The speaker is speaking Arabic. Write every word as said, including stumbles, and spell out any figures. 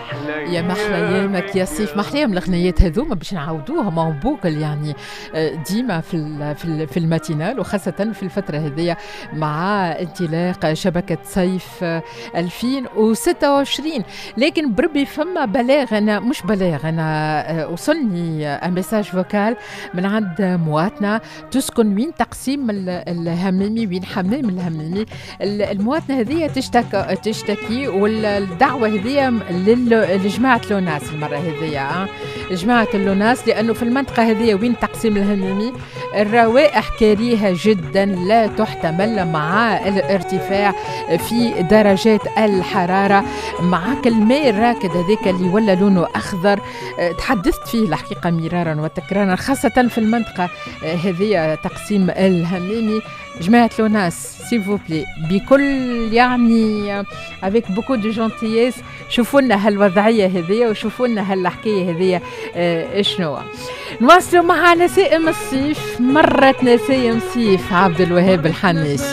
يا محلى يامك يا سيف، محلاهم الغنيات هذوما باش نعاودوها ما بوكل يعني ديما في في الماتينال، وخاصة في الفترة هذيا مع انطلاق شبكة صيف ألفين وستة وعشرين. لكن بربي فما بلاغ، أنا مش بلاغ، أنا وصلني ميساج فوكال من عند مواطنة تسكن وين تقسيم الهميمي، وين حمام الهميمي. المواطنة هذه تشتكي تشتكي والدعوة هذه لجماعة لوناس المرة هذه، جماعة اللوناس، لأنه في المنطقة هذه وين تقسيم الهميمي الروائح كريهة جدا لا تحتمل مع الارتفاع في درجات الحرارة، معك الماء الراكد هذاك اللي ولا لونه أخضر. تحدثت فيه الحقيقة مرارا وتكرارا، خاصة في المنطقة هذه تقسيم الهميمي. جماعة لوناس سيفوبلي بكل يعني avec beaucoup de gentillesse شوفوا لنا هالوضعية هذه وشوفوا لنا هالحكاية هذه اه شنو. نواصلوا مع نسائم الصيف، مرت نسائم صيف عبد الوهاب الحنيش.